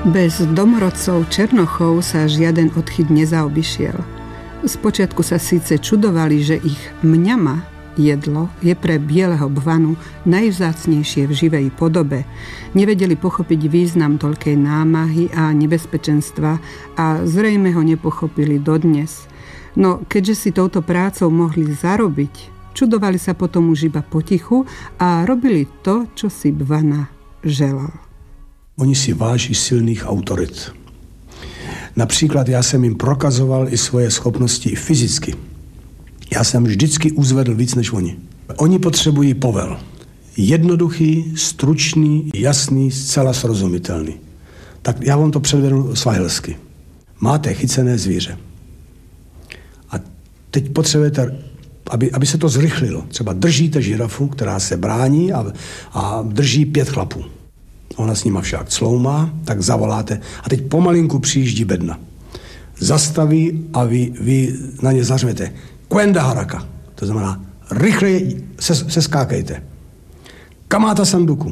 Bez domorodcov Černochov sa žiaden odchyt nezaobišiel. Spočiatku sa síce čudovali, že ich mňama, jedlo, je pre bieleho bvanu najvzácnejšie v živej podobe. Nevedeli pochopiť význam toľkej námahy a nebezpečenstva a zrejme ho nepochopili dodnes. No keďže si touto prácou mohli zarobiť, čudovali sa potom už iba potichu a robili to, čo si bvana želal. Oni si váží silných autorit. Například já jsem jim prokazoval i svoje schopnosti i fyzicky. Já jsem vždycky uzvedl víc než oni. Oni potřebují povel. Jednoduchý, stručný, jasný, zcela srozumitelný. Tak já vám to předvedu svahilsky. Máte chycené zvíře. A teď potřebujete, aby se to zrychlilo. Třeba držíte žirafu, která se brání a drží 5 chlapů. Ona s nima však cloumá, tak zavoláte a teď pomalinku přijíždí bedna. Zastaví a vy na ně zařvete. Kuenda haraka. To znamená, rychleji se skákejte. Kamáta sanduku.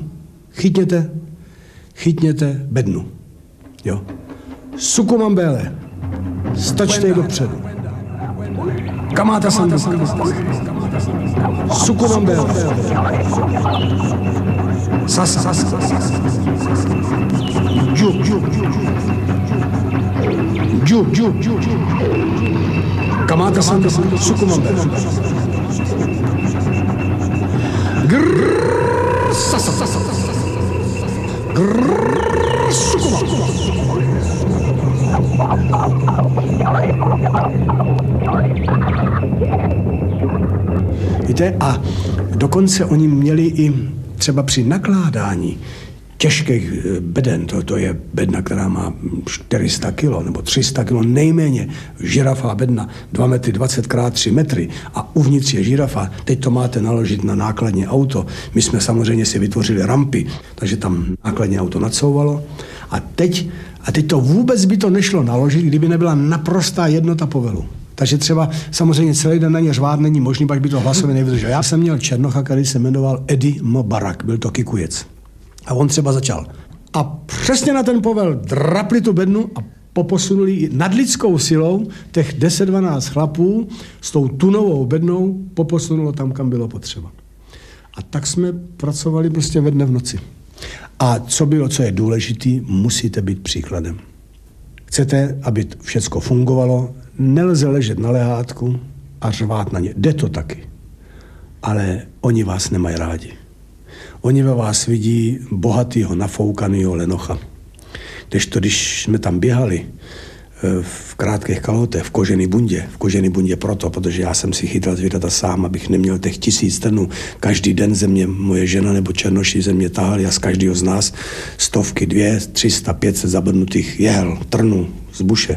Chytněte bednu. Jo. Sukumambele. Stačte ji dopředu. Kamáta sanduku. Sukumambele. Sasa. Ju. Kamáta sanduku. Sukumambele. Sasa. Sukumambele. Víte, a dokonce oni měli i třeba při nakládání těžkých beden, to je bedna, která má 400 kilo nebo 300 kilo nejméně, žirafa bedna 2 metry 20 x 3 metry a uvnitř je žirafa, teď to máte naložit na nákladní auto. My jsme samozřejmě si vytvořili rampy, takže tam nákladní auto nacouvalo a teď to vůbec by to nešlo naložit, kdyby nebyla naprostá jednota povelu. Takže třeba samozřejmě celý den na ně řvát není možný, pak by to hlasově nevydržel. Já jsem měl Černocha, který se jmenoval Eddie Mubarak, byl to kikujec. A on třeba začal. A přesně na ten povel drapli tu bednu a poposunuli nadlidskou silou těch 10-12 chlapů s tou tunovou bednou poposunulo tam, kam bylo potřeba. A tak jsme pracovali prostě ve dne v noci. A co je důležitý, musíte být příkladem. Chcete, aby všecko fungovalo, nelze ležet na lehátku a řvát na ně. Jde to taky. Ale oni vás nemají rádi. Oni ve vás vidí bohatýho, nafoukanýho lenocha. Když jsme tam běhali v krátkých kalhotech, v kožený bundě proto, protože já jsem si chytal zvířata sám, abych neměl těch 1000 trnů. Každý den ze mě moje žena nebo černoši ze mě tahali a z každého z nás 100, 200, 300, 500 zabrnutých jehel, trnů z buše,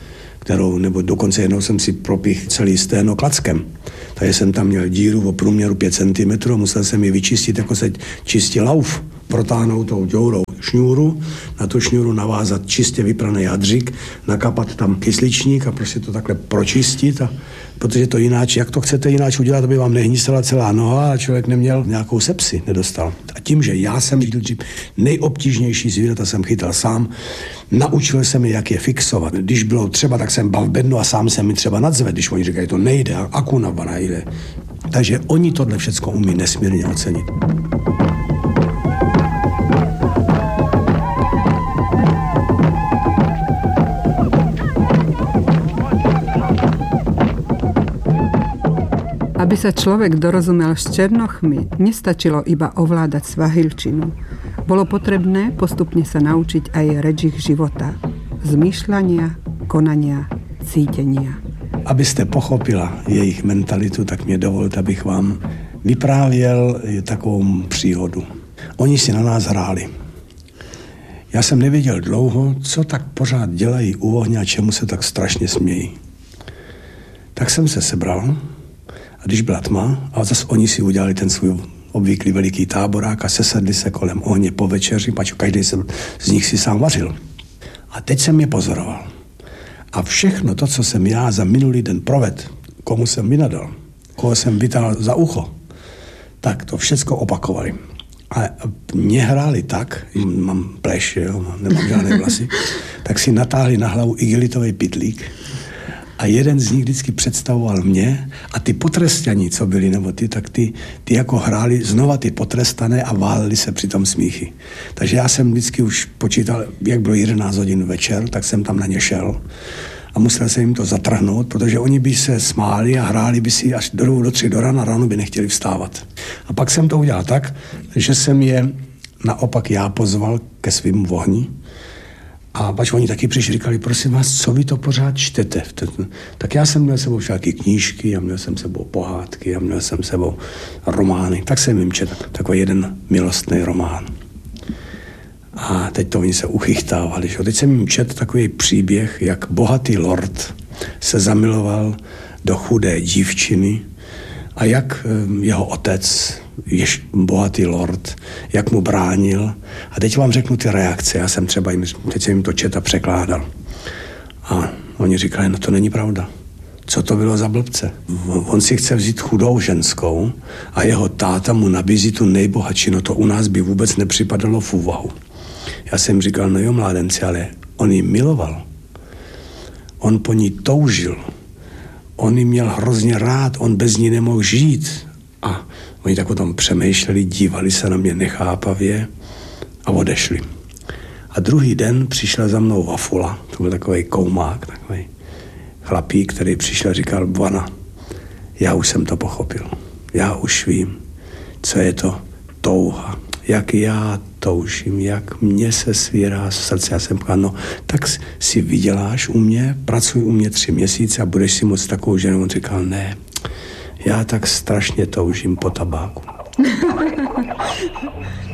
nebo dokonce jednou jsem si propích celý sténo klackem. Takže jsem tam měl díru o průměru 5 cm, musel jsem ji vyčistit, jako se čistí lauf, protáhnout tou děurou šňůru, na tu šňůru navázat čistě vypraný hadřík, nakapat tam kysličník a prostě to takhle pročistit, protože to jináč, jak to chcete jináč udělat, aby vám nehnístala celá noha a člověk neměl nějakou sepsi, nedostal. A tím, že já jsem nejobtížnější zvířata jsem chytal sám, naučil jsem je, jak je fixovat. Když bylo třeba, tak jsem bal bednu a sám jsem mi třeba nadzvedl, když oni říkají, to nejde, akuna nejde. Takže oni tohle všecko umí nesmírně ocenit. Aby sa človek dorozumel s Černochmi, nestačilo iba ovládať svahilčinu. Bolo potrebné postupne sa naučiť aj reč ich života. Zmýšľania, konania, cítenia. Abyste pochopila jejich mentalitu, tak mě dovolte, abych vám vyprávěl takovou příhodu. Oni si na nás hráli. Já jsem nevěděl dlouho, co tak pořád dělají u ohně a čemu se tak strašně smějí. Tak jsem se sebral. A když byla tma, a zase oni si udělali ten svůj obvyklý veliký táborák a sesedli se kolem ohně po večeři, pač každý z nich si sám vařil. A teď jsem je pozoroval. A všechno to, co jsem já za minulý den provedl, komu jsem vynadal, koho jsem vytáhl za ucho, tak to všecko opakovali. A mě hráli tak, mám pleš, jo, nemám žádné vlasy, tak si natáhli na hlavu igelitový pytlík a jeden z nich vždycky představoval mě a ty potrestaní, co byli, nebo tak ty jako hráli znova ty potrestané a váleli se při tom smíchy. Takže já jsem vždycky už počítal, jak bylo 11 hodin večer, tak jsem tam na ně šel a musel jsem jim to zatrhnout, protože oni by se smáli a hráli by si až do 2, do 3 do rána, ráno by nechtěli vstávat. A pak jsem to udělal tak, že jsem je naopak já pozval ke svým ohni. A pač oni taky přišli, říkali, prosím vás, co vy to pořád čtete? Tak já jsem měl sebou všaké knížky, a měl jsem sebou pohádky, a měl jsem sebou romány. Tak jsem jim četl takový jeden milostný román. A teď to oni se uchychtávali. Že? Teď jsem jim četl takový příběh, jak bohatý lord se zamiloval do chudé dívčiny a jak jeho otec, bohatý lord, jak mu bránil. A teď vám řeknu ty reakce. Já jsem třeba teď jsem jim to čet a překládal. A oni říkali, no to není pravda. Co to bylo za blbce? On si chce vzít chudou ženskou a jeho táta mu nabízí tu nejbohatší. No to u nás by vůbec nepřipadalo v úvahu. Já jsem říkal, no jo, mládenci, ale on ji miloval. On po ní toužil. On ji měl hrozně rád, on bez ní nemohl žít. A oni tak o tom přemýšleli, dívali se na mě nechápavě a odešli. A druhý den přišla za mnou Vafula, to byl takový koumák, takový chlapík, který přišel a říkal, Vana, já už jsem to pochopil. Já už vím, co je to touha. Jak já toužím, jak mě se svírá srdce. Já jsem říkal, no, tak si vyděláš u mě, pracuj u mě 3 měsíce a budeš si moc takovou ženu. On říkal, ne, já tak strašně toužím po tabáku.